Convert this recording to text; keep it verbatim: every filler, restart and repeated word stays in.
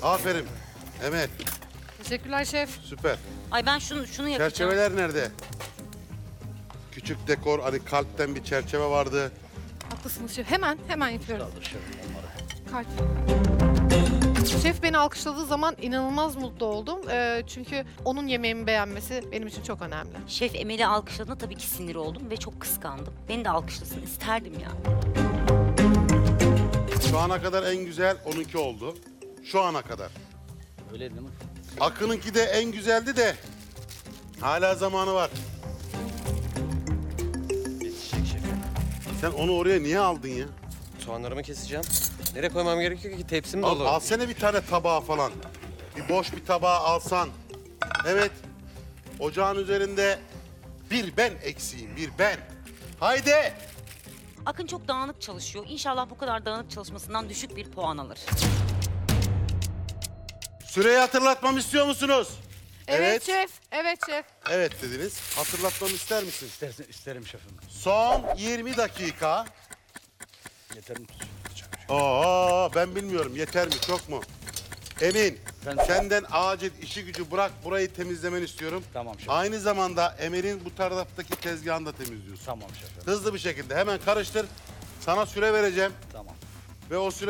Aferin. Emel, Teşekkürler şef. süper. Ay ben şunu şunu yapacağım. Çerçeveler nerede? Küçük dekor, hani kalpten bir çerçeve vardı. Haklısınız şef. Hemen, hemen yapıyorum. Kaldır şefim onları. Kalp. Şef beni alkışladığı zaman inanılmaz mutlu oldum. Ee, çünkü onun yemeğimi beğenmesi benim için çok önemli. Şef Emel'i alkışladığında tabii ki sinir oldum ve çok kıskandım. Beni de alkışlasın isterdim ya. Şu ana kadar en güzel onunki oldu. Şu ana kadar. Öyle değil mi? Akın'ınki de en güzeldi de hala zamanı var. Yetişecek şefim. Sen onu oraya niye aldın ya? Soğanlarımı keseceğim. Nereye koymam gerekiyor ki? Tepsim Al, dolu. alsana bir tane tabağı falan. Bir boş bir tabağı alsan. Evet. Ocağın üzerinde bir ben eksiğim, bir ben. Haydi. Akın çok dağınık çalışıyor. İnşallah bu kadar dağınık çalışmasından düşük bir puan alır. Süreyi hatırlatmamı istiyor musunuz? Evet, şef. Evet şef. Evet dediniz. Hatırlatmamı ister misin? İstersen, isterim şefim. Son yirmi dakika. Yeter mi? Oo, ben bilmiyorum. Yeter mi, çok mu? Emin, Ben- senden acil işi gücü bırak, burayı temizlemeni istiyorum. Tamam şefim. Aynı zamanda Emel'in bu taraftaki tezgahını da temizliyorsun. Tamam şefim. Hızlı bir şekilde hemen karıştır. Sana süre vereceğim Tamam. ve o süre